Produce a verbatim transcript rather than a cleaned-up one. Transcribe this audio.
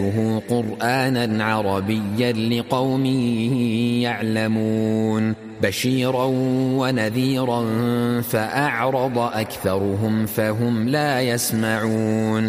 قرآنا عربيا لقوم يعلمون بشيرا ونذيرا فأعرض أكثرهم فهم لا يسمعون